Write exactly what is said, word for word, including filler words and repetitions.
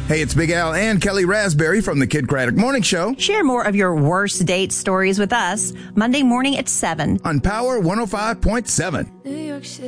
Hey, it's Big Al and Kelly Raspberry from the Kid Craddock Morning Show. Share more of your worst date stories with us Monday morning at seven On Power one oh five point seven. New York City.